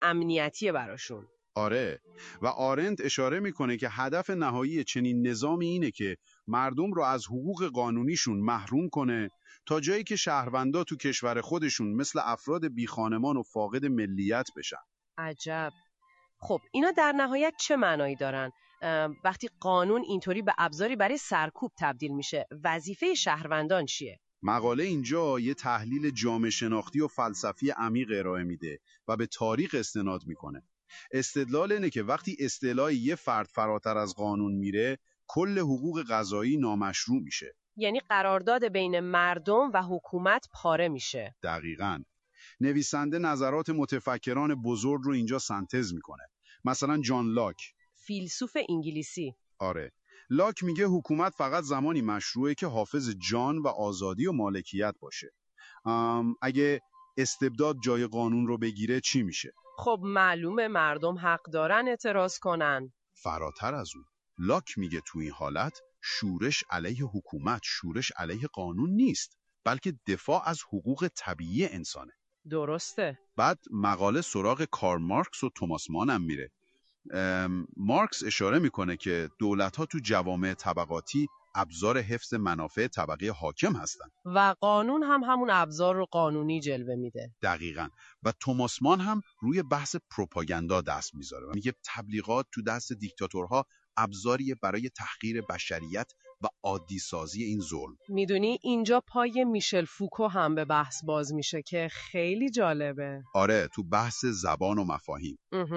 امنیتیه براشون. آره، و آرنت اشاره میکنه که هدف نهایی چنین نظامی اینه که مردم رو از حقوق قانونیشون محروم کنه تا جایی که شهروندا تو کشور خودشون مثل افراد بیخانمان و فاقد ملیت بشن. عجب. خب اینا در نهایت چه معنایی دارن؟ وقتی قانون اینطوری به ابزاری برای سرکوب تبدیل میشه، وظیفه شهروندان چیه؟ مقاله اینجا یه تحلیل جامعه شناختی و فلسفی عمیق ارائه میده و به تاریخ استناد میکنه. استدلال اینه که وقتی استعلای یه فرد فراتر از قانون میره، کل حقوق قضایی نامشروع میشه. یعنی قرارداد بین مردم و حکومت پاره میشه. دقیقاً. نویسنده نظرات متفکران بزرگ رو اینجا سنتز میکنه. مثلا جان لاک، فیلسوف انگلیسی. آره، لاک میگه حکومت فقط زمانی مشروعه که حافظ جان و آزادی و مالکیت باشه. اگه استبداد جای قانون رو بگیره چی میشه؟ خب معلومه مردم حق دارن اعتراض کنن. فراتر از اون، لاک میگه تو این حالت شورش علیه حکومت شورش علیه قانون نیست، بلکه دفاع از حقوق طبیعی انسانه. درسته. بعد مقاله سراغ کارل مارکس و توماس مان هم میره. مارکس اشاره میکنه که دولت‌ها تو جوامع طبقاتی ابزار حفظ منافع طبقه حاکم هستن و قانون هم همون ابزار رو قانونی جلوه میده. دقیقاً. و توماس مان هم روی بحث پروپاگاندا دست میذاره و میگه تبلیغات تو دست دیکتاتورها ابزاریه برای تحقیر بشریت و عادی سازی این ظلم. میدونی اینجا پای میشل فوکو هم به بحث باز میشه که خیلی جالبه. آره، تو بحث زبان و مفاهیم.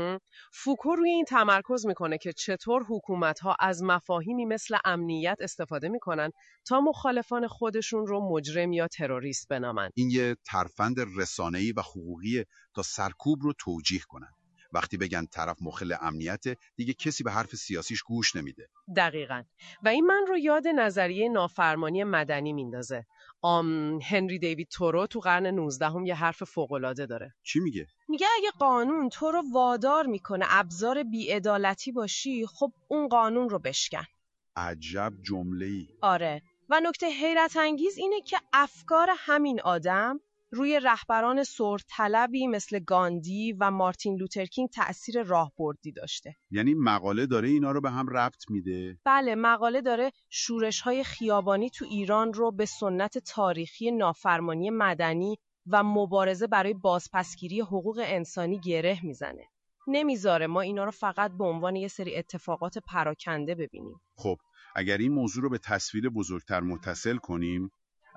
فوکو روی این تمرکز میکنه که چطور حکومت‌ها از مفاهیمی مثل امنیت استفاده میکنن تا مخالفان خودشون رو مجرم یا تروریست بنامن. این یه ترفند رسانه‌ای و حقوقی تا سرکوب رو توجیه کنن. وقتی بگن طرف مخل امنیت، دیگه کسی به حرف سیاسیش گوش نمیده. دقیقاً. و این من رو یاد نظریه نافرمانی مدنی میندازه. هنری دیوید تورو تو قرن 19 یه حرف فوق‌العاده داره. چی میگه؟ میگه اگه قانون تو رو وادار میکنه ابزار بی‌عدالتی باشی، خب اون قانون رو بشکن. عجب جمله‌ای. آره. و نکته حیرت انگیز اینه که افکار همین آدم روی رهبران صلح‌طلبی مثل گاندی و مارتین لوترکینگ تأثیر راهبردی داشته. یعنی مقاله داره اینا رو به هم ربط میده؟ بله، مقاله داره شورش‌های خیابانی تو ایران رو به سنت تاریخی نافرمانی مدنی و مبارزه برای بازپسگیری حقوق انسانی گره میزنه. نمیذاره ما اینا رو فقط به عنوان یه سری اتفاقات پراکنده ببینیم. خب اگر این موضوع رو به تصویر بزرگتر متصل کنیم،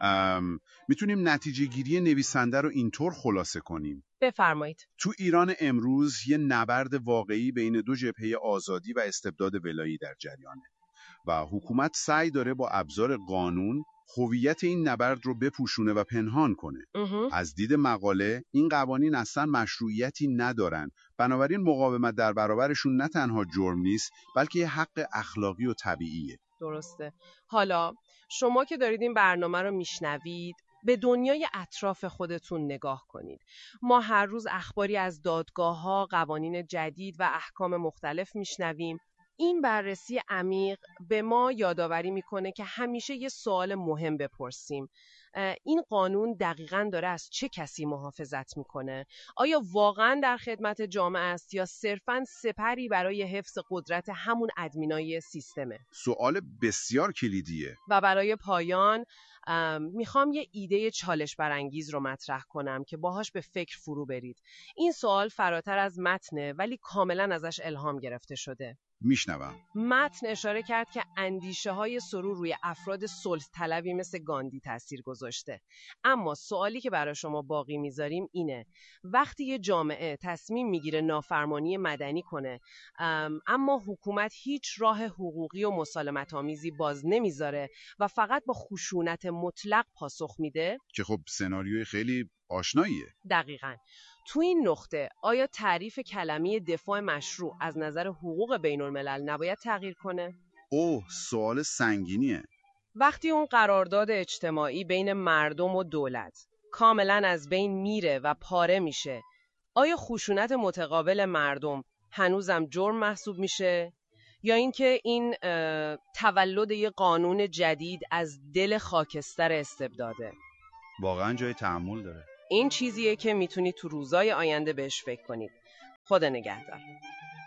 میتونیم نتیجه گیری نویسنده رو اینطور خلاصه کنیم. بفرمایید. تو ایران امروز یه نبرد واقعی بین دو جبهه آزادی و استبداد ولایی در جریانه و حکومت سعی داره با ابزار قانون هویت این نبرد رو بپوشونه و پنهان کنه. از دید مقاله این قوانین اصلا مشروعیتی ندارن، بنابراین مقاومت در برابرشون نه تنها جرم نیست، بلکه یه حق اخلاقی و طبیعیه. درسته. حالا شما که دارید این برنامه رو میشنوید، به دنیای اطراف خودتون نگاه کنید. ما هر روز اخباری از دادگاه‌ها، قوانین جدید و احکام مختلف میشنویم. این بررسی عمیق به ما یادآوری میکنه که همیشه یه سوال مهم بپرسیم. این قانون دقیقاً داره از چه کسی محافظت میکنه؟ آیا واقعاً در خدمت جامعه است یا صرفاً سپری برای حفظ قدرت همون ادمینای سیستمه؟ سوال بسیار کلیدیه. و برای پایان میخوام یه ایده چالش برانگیز رو مطرح کنم که باهاش به فکر فرو برید. این سوال فراتر از متنه ولی کاملاً ازش الهام گرفته شده. میشنوم. متن اشاره کرد که اندیشه های سرور روی افراد صلح طلبی مثل گاندی تاثیر گذاشته. اما سوالی که برای شما باقی میذاریم اینه: وقتی یه جامعه تصمیم میگیره نافرمانی مدنی کنه اما حکومت هیچ راه حقوقی و مسالمت آمیزی باز نمیذاره و فقط با خشونت مطلق پاسخ میده، که خب سناریوی خیلی آشناییه. دقیقاً. تو این نقطه آیا تعریف کلمه دفاع مشروع از نظر حقوق بین الملل نباید تغییر کنه؟ سوال سنگینیه. وقتی اون قرارداد اجتماعی بین مردم و دولت کاملاً از بین میره و پاره میشه، آیا خشونت متقابل مردم هنوزم جرم محسوب میشه؟ یا اینکه این تولد یه قانون جدید از دل خاکستر استبداده؟ واقعا جای تأمل داره. این چیزیه که میتونید تو روزای آینده بهش فکر کنید. خدا نگهدار.